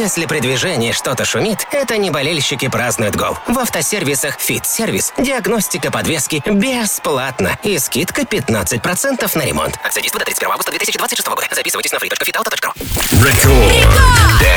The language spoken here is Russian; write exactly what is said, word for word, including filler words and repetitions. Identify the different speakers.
Speaker 1: Если при движении что-то шумит, это не болельщики празднуют гол. В автосервисах «Фит-сервис» диагностика подвески бесплатно и скидка пятнадцать процентов на ремонт. Акция действует до тридцать первого августа две тысячи двадцать шестого года. Записывайтесь на free точка fit auto точка ru.
Speaker 2: Рекорд.